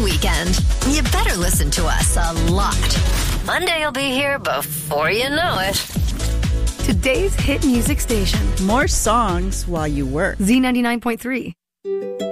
weekend. You better listen to us a lot. Monday will be here before you know it. Today's hit music station. More songs while you work. Z99.3.